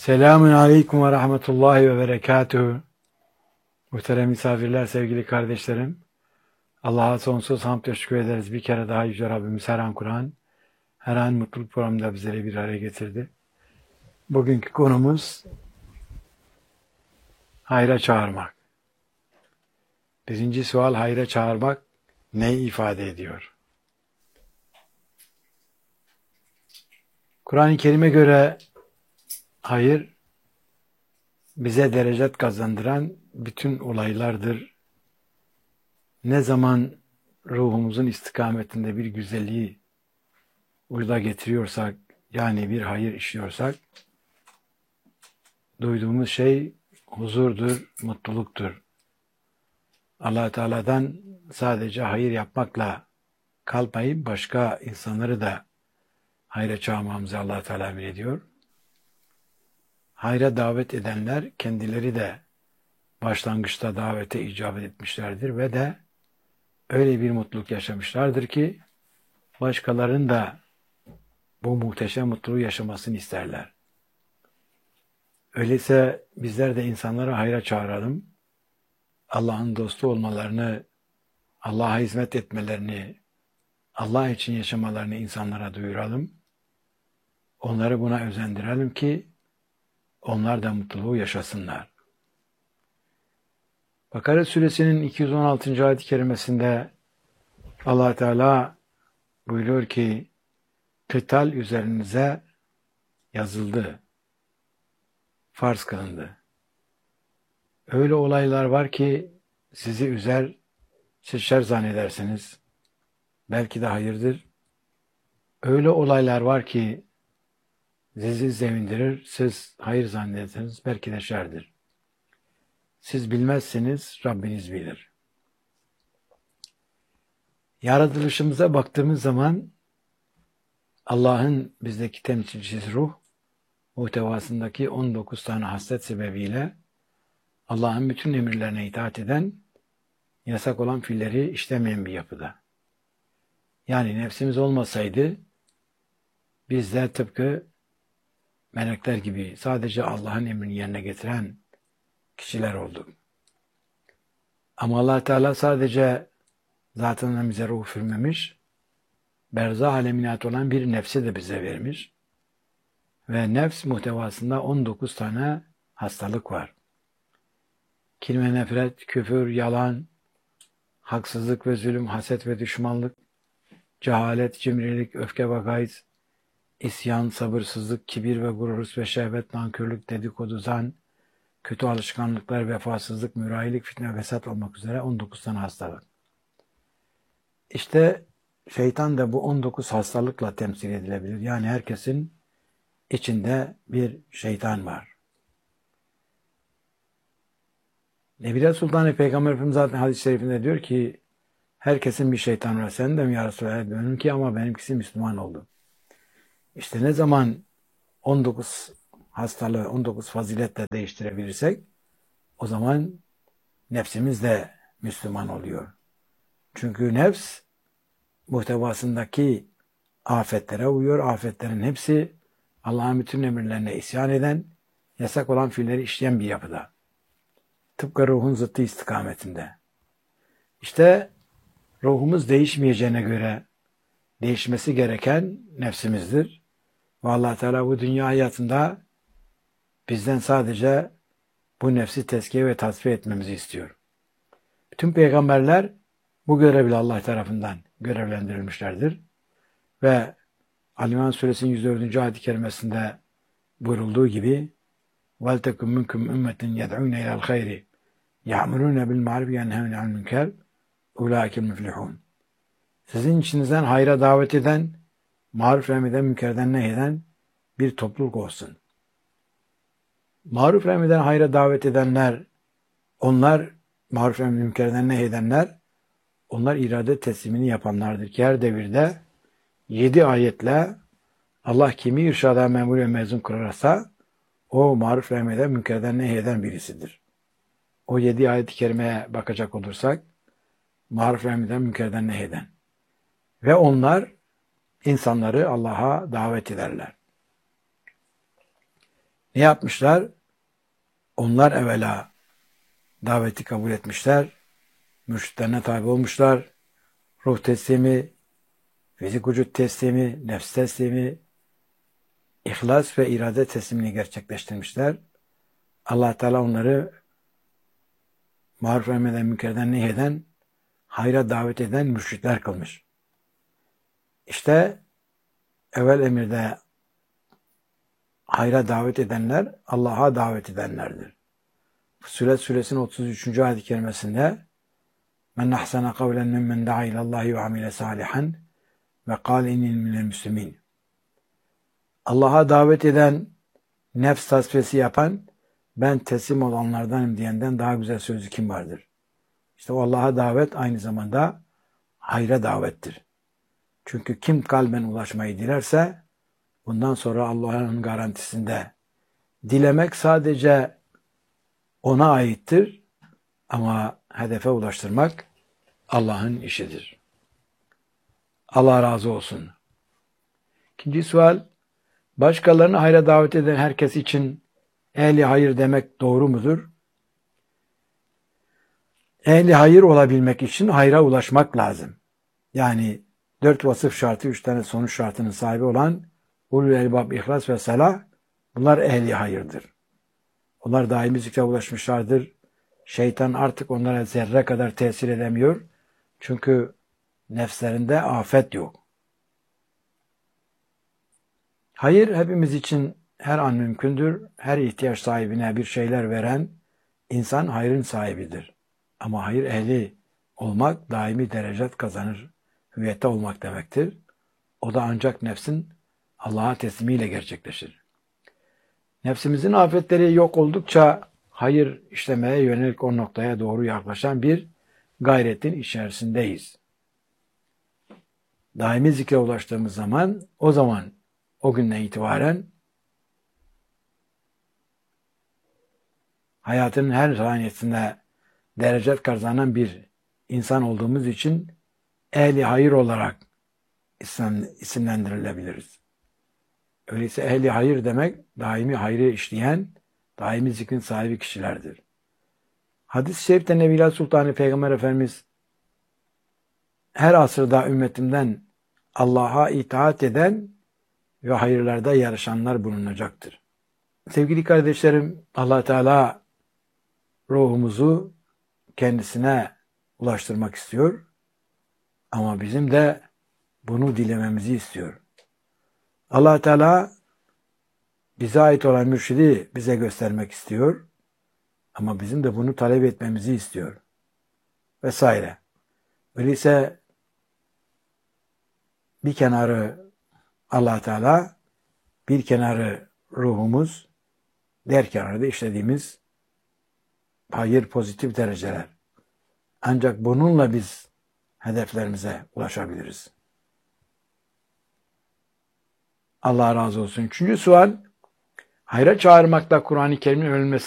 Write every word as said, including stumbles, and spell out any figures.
Selamun Aleyküm ve Rahmetullahi ve Berekatuhu. Muhterem misafirler, sevgili kardeşlerim. Allah'a sonsuz hamd ve şükür ederiz. Bir kere daha Yüce Rabbimiz her an Kur'an, her an mutluluk programında bizleri bir araya getirdi. Bugünkü konumuz hayra çağırmak. Birinci sual, hayra çağırmak ne ifade ediyor? Kur'an-ı Kerim'e göre hayır, bize derecet kazandıran bütün olaylardır. Ne zaman ruhumuzun istikametinde bir güzelliği uyda getiriyorsak, yani bir hayır işliyorsak, duyduğumuz şey huzurdur, mutluluktur. Allah Teala'dan sadece hayır yapmakla kalmayıp başka insanları da hayra çağırmamızı Allah Teala emrediyor. Hayra davet edenler kendileri de başlangıçta davete icabet etmişlerdir ve de öyle bir mutluluk yaşamışlardır ki başkalarının da bu muhteşem mutluluğu yaşamasını isterler. Öyleyse bizler de insanlara hayra çağıralım. Allah'ın dostu olmalarını, Allah'a hizmet etmelerini, Allah için yaşamalarını insanlara duyuralım. Onları buna özendirelim ki onlar da mutluluğu yaşasınlar. Bakara suresinin iki yüz on altıncı ayet-i kerimesinde Allah Teala buyuruyor ki kıtal üzerinize yazıldı, farz kılındı. Öyle olaylar var ki sizi üzer, siz şer zannedersiniz. Belki de hayırdır. Öyle olaylar var ki sizi sevindirir, siz hayır zannedersiniz. Belki de şerdir. Siz bilmezsiniz, Rabbiniz bilir. Yaratılışımıza baktığımız zaman Allah'ın bizdeki temsilcisi ruh, muhtevasındaki on dokuz tane haslet sebebiyle Allah'ın bütün emirlerine itaat eden, yasak olan fiilleri işlemeyen bir yapıda. Yani nefsimiz olmasaydı biz de tıpkı melekler gibi sadece Allah'ın emrini yerine getiren kişiler olduk. Ama Allah Teala sadece zatından bize ruh üfürmemiş, berzah alemine ait olan bir nefsi de bize vermiş. Ve nefs muhtevasında on dokuz tane hastalık var. Kin ve nefret, küfür, yalan, haksızlık ve zulüm, haset ve düşmanlık, cehalet, cimrilik, öfke ve gayz, isyan, sabırsızlık, kibir ve gurur ve şehvet, nankörlük, dedikodu, zan, kötü alışkanlıklar, vefasızlık, mürahilik, fitne ve fesat olmak üzere on dokuz tane hastalık. İşte şeytan da bu on dokuz hastalıkla temsil edilebilir. Yani herkesin içinde bir şeytan var. Nebiler Sultanı Peygamber Efendimiz zaten hadis-i şerifinde diyor ki herkesin bir şeytan var. Sen de mi ya Resulallah? Benimki ama benimkisi Müslüman oldu. İşte ne zaman on dokuz hastalığı, on dokuz faziletle değiştirebilirsek o zaman nefsimiz de Müslüman oluyor. Çünkü nefs muhtevasındaki afetlere uyuyor. Afetlerin hepsi Allah'ın bütün emirlerine isyan eden, yasak olan fiilleri işleyen bir yapıda. Tıpkı ruhun zıttı istikametinde. İşte ruhumuz değişmeyeceğine göre değişmesi gereken nefsimizdir. Ve Allah Teala bu dünya hayatında bizden sadece bu nefsi tezkiye ve tasfiye etmemizi istiyor. Bütün peygamberler bu görevle Allah tarafından görevlendirilmişlerdir. Ve Ali-İmran Suresinin yüz dördüncü ayet-i kerimesinde buyurulduğu gibi وَلْتَكُمْ مِنْكُمْ اُمَّةٍ يَدْعُونَ اِلَى الْخَيْرِ يَعْمُرُونَ بِالْمَعْرُفِ يَنْهَوْنَ عَنِ الْمُنكَرِ اُولَٰئِكَ الْمُفْلِحُونَ. Sizin içinizden hayra davet eden, maruf emreden, münkerden nehyeden bir topluluk olsun. Maruf emreden, hayra davet edenler, onlar maruf emreden, münkerden nehyedenler, onlar irade teslimini yapanlardır ki her devirde yedi ayetle Allah kimi irşada memur ve mezun kırarsa o maruf emreden, münkerden nehyeden birisidir. O yedi ayet-i kerimeye bakacak olursak maruf emreden, münkerden nehyeden. Ve onlar insanları Allah'a davet ederler. Ne yapmışlar? Onlar evvela daveti kabul etmişler. Mürşitlerine tabi olmuşlar. Ruh teslimi, fizik vücut teslimi, nefs teslimi, ihlas ve irade teslimini gerçekleştirmişler. Allah Teala onları maruf emreden, münkerden nehyeden, hayra davet eden mürşitler kılmış. İşte evvel emirde hayra davet edenler Allah'a davet edenlerdir. Fussilet suresinin otuz üçüncü ayet-i kerimesinde men ahsana kavlen mimmen da'a ilallahi ve amile salihan ve kâle innil minel müslimin. Allah'a davet eden, nefs tasfiyesi yapan, ben teslim olanlardanım diyenden daha güzel sözü kim vardır? İşte o Allah'a davet aynı zamanda hayra davettir. Çünkü kim kalben ulaşmayı dilerse bundan sonra Allah'ın garantisinde dilemek sadece ona aittir ama hedefe ulaştırmak Allah'ın işidir. Allah razı olsun. İkinci sual, başkalarını hayra davet eden herkes için ehli hayır demek doğru mudur? Ehli hayır olabilmek için hayra ulaşmak lazım. Yani dört vasıf şartı, üç tane sonuç şartının sahibi olan ulul elbab, ihlas ve salah, bunlar ehli hayırdır. Onlar daimi zikre ulaşmışlardır. Şeytan artık onlara zerre kadar tesir edemiyor. Çünkü nefslerinde afet yok. Hayır hepimiz için her an mümkündür. Her ihtiyaç sahibine bir şeyler veren insan hayrın sahibidir. Ama hayır ehli olmak daimi derecet kazanır. Hüviyette olmak demektir. O da ancak nefsin Allah'a teslimiyle gerçekleşir. Nefsimizin afetleri yok oldukça hayır işlemeye yönelik o noktaya doğru yaklaşan bir gayretin içerisindeyiz. Daimi zikre ulaştığımız zaman, o zaman, o günden itibaren hayatın her saniyesinde derecet kazanan bir insan olduğumuz için ehli hayır olarak isimlendirilebiliriz. Öyleyse ehli hayır demek daimi hayrı işleyen, daimi zikrin sahibi kişilerdir. Hadis-i şerifte Nebiler Sultanı Peygamber Efendimiz her asırda ümmetimden Allah'a itaat eden ve hayırlarda yarışanlar bulunacaktır. Sevgili kardeşlerim, Allah Teala ruhumuzu kendisine ulaştırmak istiyor ama bizim de bunu dilememizi istiyor. Allah Teala bize ait olan mürşidi bize göstermek istiyor ama bizim de bunu talep etmemizi istiyor. Vesaire. Öyleyse bir kenarı Allah Teala, bir kenarı ruhumuz, diğer kenarı da işlediğimiz hayır pozitif dereceler. Ancak bununla biz hedeflerimize ulaşabiliriz. Allah razı olsun. Üçüncü sual, hayra çağırmakta Kur'an-ı Kerim'in öğrenilmesi